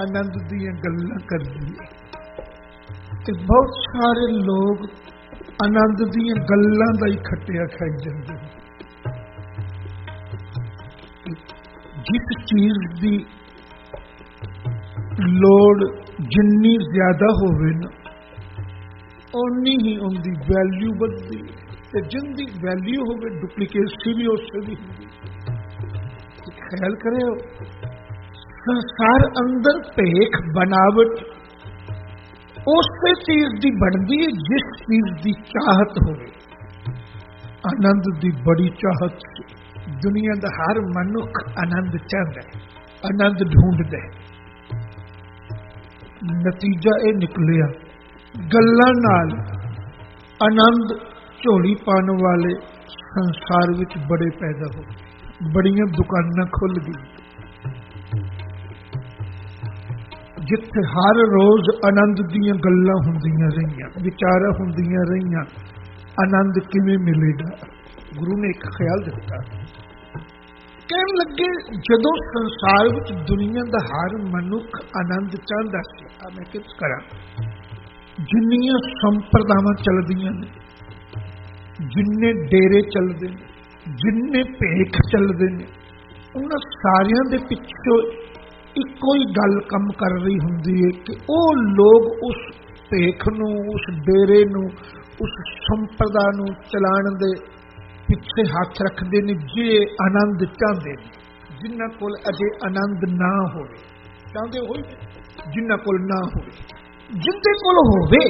आनंद दीयां गल्लां करदी है ते बहुत सारे लोग आनंद दीयां गल्लां दा ही खट्टिया खाई जांदे ने। जिस चीज दी लोड़ जिन्नी ज्यादा होवे ना उन्नी ही उनकी वैल्यू बढ़ती है ते जिंदी वैल्यू होवे डुप्लीकेसी भी उससे भी होंदी। ख्याल करो संसार अंदर भेख बनावट उस चीज की बनती है जिस चीज की चाहत होवे। आनंद की बड़ी चाहत दुनिया का हर मनुख आनंद चाहता है, आनंद ढूंढता है। नतीजा यह निकलिया गल्लां नाल आनंद झोली पाने वाले संसार विच बड़े पैदा हो गए, बड़ियां दुकानां खुल गई जिथे हर रोज आनंद दीयां गल्लां हुंदियां रहियां, विचारां हुंदियां रहियां। आनंद किवें मिलेगा? गुरु ने एक ख्याल दिता, कहन लगे जदों संसार विच दुनिया का हर मनुख आनंद चाहता सी, मैं किस करा जिन्नियां संप्रदावां चलदियां ने, जिन्ने डेरे चलते हैं, जिन्ने भेख चलते हैं, उन्हां सारियां दे पिछों इको ही गल कम कर रही हुंदी है कि वो लोग उस भेख नूं, उस डेरे नूं, उस संप्रदा नूं चलाण दे पिछे हाथ रखते हैं जे आनंद चाहते हैं। जिन्हां कोल अजे आनंद ना होवे चाहते हो, जिन्हां कोल ना होवे, जिंदे कोल होवे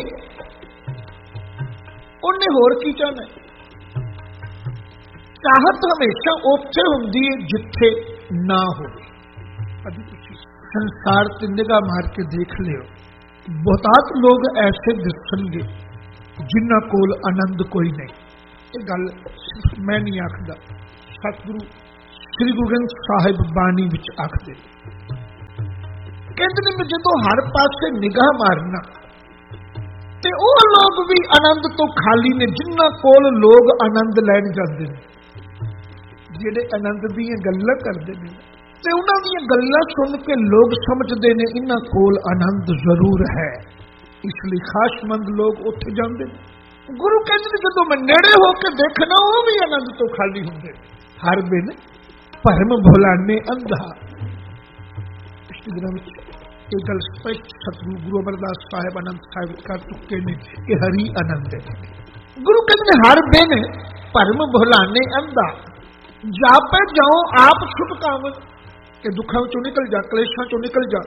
उन्हें होर की चाहना है। चाहत हमेशा उत्थे हुंदी है जिथे ना होवे। अभी संसार ते निगाह मार के देख लियो, बहुतात लोग ऐसे दिसणगे जिन्हां कोल आनंद कोई नहीं। ये गल सिर्फ मैं नहीं आखदा, सतगुरु श्री गुरु ग्रंथ साहिब बाणी विच आखदे कहते ने जदों हर पासे निगाह मारना ते वो लोग भी आनंद तो खाली ने जिन्हां कोल लोग आनंद लैण जांदे ने, जिहड़े आनंद दीयां गल्लां करदे ने ते उन्हां दीयां गल्लां सुन के लोग समझदे ने इन्हां कोल आनंद जरूर है, इसलिए खासमंद लोग उत्थे जांदे ने। गुरु कहते जदों मैं नेड़े होकर देखना वो भी आनंद तो खाली होंगे। हर दिन भरम भुलाने अंधा। पिछले दिनों में एक गल स्पष्ट सतगुरु गुरु अमरदास साहिब आनंद साहिब कर चुके ने कि हरि आनंद है। गुरु कहते हर दिन भरम भुलाने अंधा, जापे जाओ आप छुटकावन के दुखों चो निकल जा, कलेशों चो निकल जा,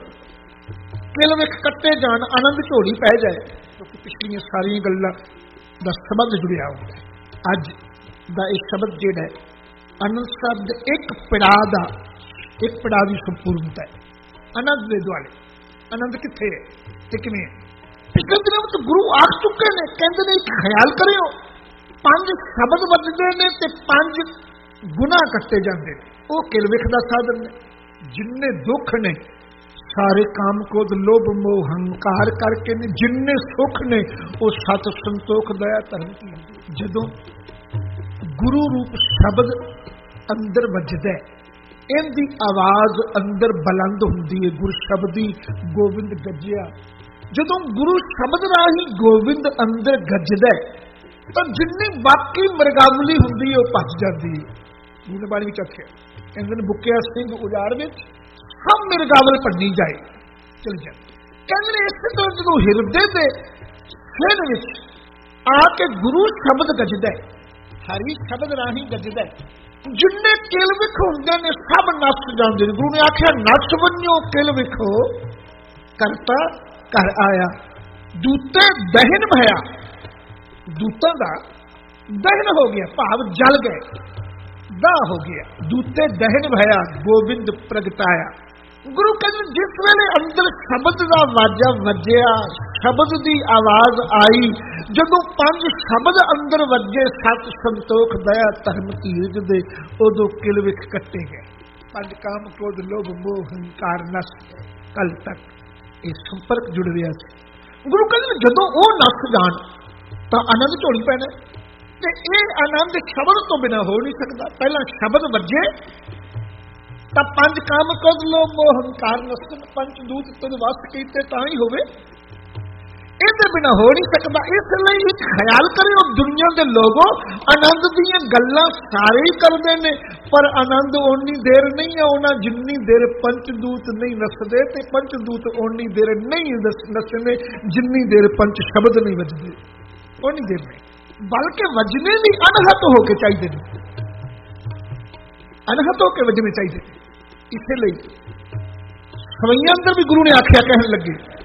किल विख कट्टे जान, आनंद झोली पै जाए। क्योंकि पिछलियां सारियां गल्लां दा सबंध जुड़िया होता है। अज दा एक शब्द जिहड़ा है आनंद शब्द एक पड़ाव दा, एक पड़ाव की संपूर्णता है। आनंद दे दुआले आनंद किथे है ते किवें है? पिछले दिनों में तो गुरु आख चुके ने, कहते ने एक ख्याल करियो 5 शब्द वजदे ने ते 5 गुनाह कट्टे जाते हैं। वो किल विख दा साधन ने। जिन्ने दुख ने सारे काम क्रोध लोभ मोह हंकार करके ने, जिन्ने सुख ने वो सत संतोख दया धर्म की। जदों गुरु रूप शब्द अंदर वजदा है, इनकी आवाज अंदर बुलंद हुंदी है। गुरु शब्दी गोविंद गजिया, जदों गुरु शब्द राही गोविंद अंदर गजदा है तो जिन्नी बाकी मरगावली हुंदी है वो भज जाती है। गुरु बाणी विच आखिया कहंदे बुकिया सिंह उजाड़ विच सब मिर्गावल भन्नी जाए चल जाए। कहते इस तरह जो हिरदे के सिर विच आके गुरु शब्द गजदा है, हरी शब्द राही गजदा है, जिन्ने किल विख हुंदे ने सब नस जांदे ने। गुरु ने आख्या नस वन्यो किल विखो करता घर आया, दूते दहन भया, दूतां दा दहन हो गया, भाव जल गए, दाह हो गया। दूते दहन भया गोविंद प्रगटाया। गुरु कहते जिस वेले अंदर शब्द का वाजा वजया, शब्द की आवाज आई, जदों 5 शब्द अंदर वजे सत संतोख दया धर्म धीरज दे, उदों किल विख कट्टे गए। 5 काम क्रोध लोभ मोह हंकार नस कल तक ये संपर्क जुड़ रहा है। गुरु कहते जदों वो नस जान तो आनंद झोली पैना। ते ये आनंद शब्द तो बिना हो नहीं सकता। पहला शब्द वजे ਤਾਂ ਪੰਜ ਕੰਮ ਕਦ ਲੋਭ ਮੋਹ ਹੰਕਾਰ ਨਸਨ ਪੰਜ ਦੂਤ ਤੁਧ ਵਸ ਕੀਤੇ ਤਾਂ ਹੀ ਹੋਵੇ। ਇਹਦੇ ਬਿਨਾ ਹੋ ਨਹੀਂ ਸਕਦਾ। ਇਸ ਲਈ ਇੱਕ ਖਿਆਲ ਕਰਿਓ, ਦੁਨੀਆ ਦੇ ਲੋਗੋ ਆਨੰਦ ਦੀਆਂ ਗੱਲਾਂ ਸਾਰੇ ਹੀ ਕਰਦੇ ਨੇ, ਪਰ ਆਨੰਦ ਓਨੀ ਦੇਰ ਨਹੀਂ ਆਉਣਾ ਜਿੰਨੀ ਦੇਰ ਪੰਚਦੂਤ ਨਹੀਂ ਨਸਦੇ, ਤੇ ਪੰਚਦੂਤ ਓਨੀ ਦੇਰ ਨਹੀਂ ਨਸਦੇ ਜਿੰਨੀ ਦੇਰ ਪੰਚ ਸ਼ਬਦ ਨਹੀਂ ਵੱਜਦੇ। ਓਨੀ ਦੇਰ ਨਹੀਂ, ਬਲਕਿ ਵੱਜਣੇ ਵੀ ਅਨਹਤ ਹੋ ਕੇ ਚਾਹੀਦੇ ਨੇ, ਅਨਹਤ ਹੋ ਕੇ ਵੱਜਣੇ ਚਾਹੀਦੇ। ਇਸੇ ਲਈ ਸਵਈਆਂ ਅੰਦਰ ਵੀ ਗੁਰੂ ਨੇ ਆਖਿਆ, ਕਹਿਣ ਲੱਗੇ